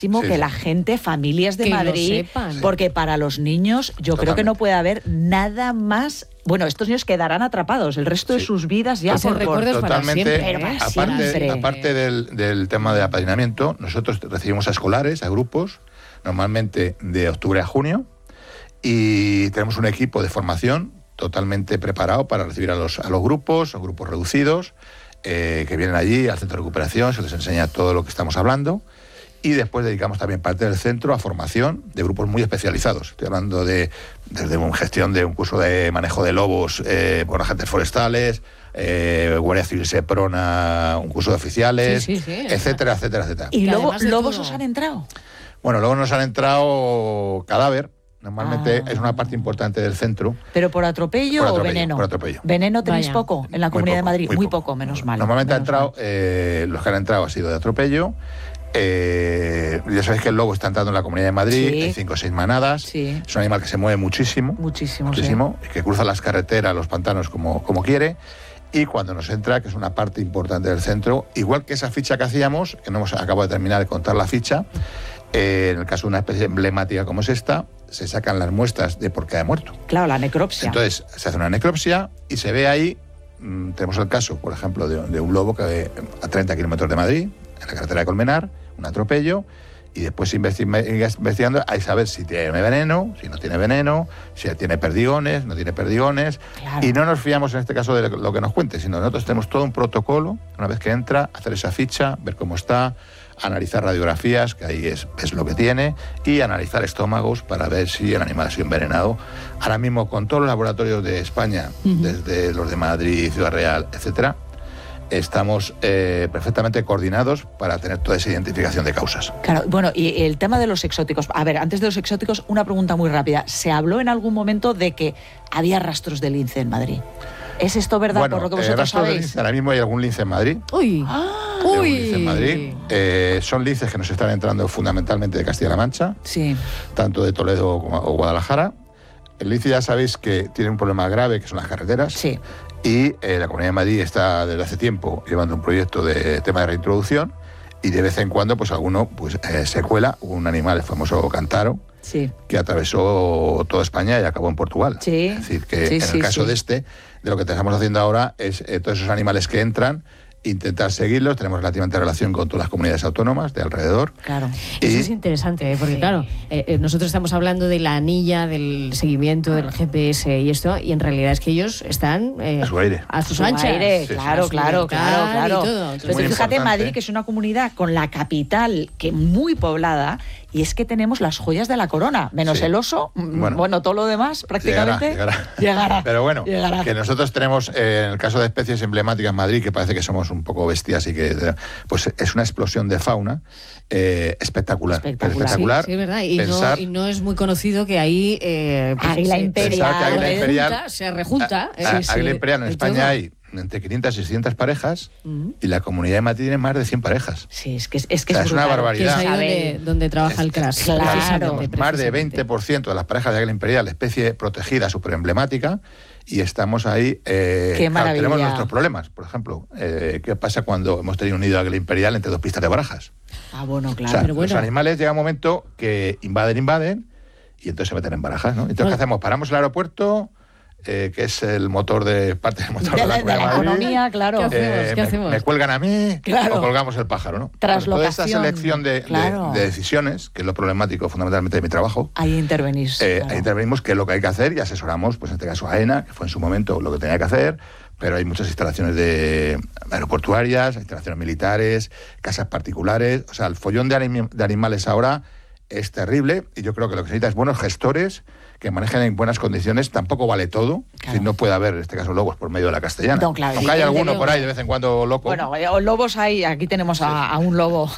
que la gente, familias de Madrid, porque para los niños yo creo que no puede haber nada más. Bueno, estos niños quedarán atrapados el resto de sus vidas ya por recuerdos totalmente, para siempre. Aparte del tema de apadrinamiento, nosotros recibimos a escolares, a grupos, normalmente de octubre a junio, y tenemos un equipo de formación totalmente preparado para recibir a los grupos reducidos, que vienen allí al centro de recuperación, se les enseña todo lo que estamos hablando. Y después dedicamos también parte del centro a formación de grupos muy especializados. Estoy hablando desde una gestión de un curso de manejo de lobos por agentes forestales, Guardia Civil Seprona, un curso de oficiales, etcétera, etcétera, etcétera. ¿Y lobos os han entrado? Bueno, luego nos han entrado cadáver. Normalmente es una parte importante del centro. ¿Pero por atropello o veneno? Por atropello. ¿Veneno tenéis poco en la Comunidad de Madrid? Muy poco, menos mal. Normalmente los que han entrado ha sido de atropello. Ya sabéis que el lobo está entrando en la Comunidad de Madrid, hay 5 o 6 manadas. Es un animal que se mueve muchísimo, que cruza las carreteras, los pantanos como quiere. Y cuando nos entra, que es una parte importante del centro, igual que esa ficha que hacíamos, que no hemos acabado de terminar de contar la ficha, en el caso de una especie emblemática como es esta, se sacan las muestras de por qué ha muerto. Claro, la necropsia. Entonces se hace una necropsia y se ve ahí, tenemos el caso, por ejemplo, de un lobo que a 30 kilómetros de Madrid, en la carretera de Colmenar, un atropello, y después investigando a saber si tiene veneno, si no tiene veneno, si tiene perdigones, no tiene perdigones. Claro. Y no nos fiamos en este caso de lo que nos cuente, sino nosotros tenemos todo un protocolo, una vez que entra, hacer esa ficha, ver cómo está, analizar radiografías, que ahí es lo que tiene, y analizar estómagos para ver si el animal ha sido envenenado. Ahora mismo, con todos los laboratorios de España, desde los de Madrid, Ciudad Real, etcétera, estamos perfectamente coordinados para tener toda esa identificación de causas. Claro, bueno, y el tema de los exóticos. A ver, antes de los exóticos, una pregunta muy rápida. ¿Se habló en algún momento de que había rastros de lince en Madrid? ¿Es esto verdad, por lo que vosotros sabéis? Lince, ahora mismo hay algún lince en Madrid. ¡Uy! Un lince en Madrid. Son linces que nos están entrando fundamentalmente de Castilla-La Mancha, tanto de Toledo o Guadalajara. El lince ya sabéis que tiene un problema grave, que son las carreteras. Sí. Y la Comunidad de Madrid está desde hace tiempo llevando un proyecto de tema de reintroducción, y de vez en cuando pues alguno se cuela. Un animal, el famoso cántaro, que atravesó toda España y acabó en Portugal. Es decir, que en el caso de lo que estamos haciendo ahora es todos esos animales que entran, intentar seguirlos. Tenemos relativamente relación con todas las comunidades autónomas de alrededor. Claro. Eso es interesante, porque claro, nosotros estamos hablando de la anilla, del seguimiento, del GPS y esto, y en realidad es que ellos están a su aire. A sus anchas. Claro. Entonces, fíjate, Madrid, que es una comunidad con la capital que muy poblada, y es que tenemos las joyas de la corona, menos el oso, bueno, todo lo demás prácticamente llegará. Pero bueno, que nosotros tenemos, en el caso de especies emblemáticas en Madrid, que parece que somos un poco bestias y que pues es una explosión de fauna espectacular. Sí, es verdad. Y no es muy conocido que ahí Águila Imperial se rejunta. Águila Imperial en España hay entre 500 y 600 parejas, y la Comunidad de Madrid tiene más de 100 parejas. Sí, es que es una barbaridad. Que es ahí donde trabaja el CRAS. Claro. Más de 20% de las parejas de Águila Imperial, especie protegida, súper emblemática, y estamos ahí. Qué maravilla. Tenemos nuestros problemas. Por ejemplo, ¿qué pasa cuando hemos tenido un nido de Águila Imperial entre 2 pistas de Barajas? Bueno, claro. O sea, los animales llega un momento que invaden, y entonces se meten en Barajas, ¿no? Entonces, ¿qué hacemos? Paramos el aeropuerto, que es el motor parte del motor de la economía, claro. ¿Qué hacemos? Me cuelgan a mí, o colgamos el pájaro, ¿no? Traslocación. Toda esta selección de decisiones, que es lo problemático fundamentalmente de mi trabajo. Ahí intervenís. Ahí intervenimos, que es lo que hay que hacer, y asesoramos, pues en este caso a AENA, que fue en su momento lo que tenía que hacer, pero hay muchas instalaciones aeroportuarias, instalaciones militares, casas particulares. O sea, el follón de animales ahora es terrible, y yo creo que lo que se necesita es buenos gestores que manejen en buenas condiciones. Tampoco vale todo. Si no puede haber, en este caso, lobos por medio de la Castellana. No, claro, aunque hay alguno por ahí de vez en cuando loco. Bueno, lobos hay, aquí tenemos a un lobo.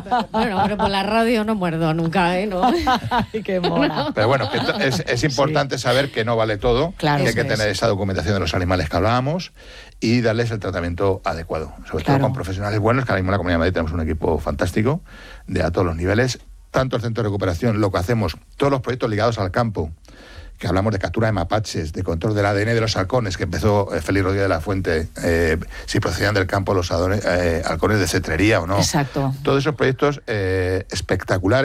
Pero por la radio no muerdo nunca, ¿eh? ¿No? Ay, qué mona. Pero bueno, que es importante saber que no vale todo, que hay que tener esa documentación de los animales que hablábamos y darles el tratamiento adecuado. Sobre todo con profesionales buenos, que ahora mismo en la Comunidad de Madrid tenemos un equipo fantástico a todos los niveles. Tanto el centro de recuperación, lo que hacemos, todos los proyectos ligados al campo, que hablamos de captura de mapaches, de control del ADN de los halcones, que empezó Félix Rodríguez de la Fuente, si procedían del campo los halcones de cetrería o no. Exacto. Todos esos proyectos espectaculares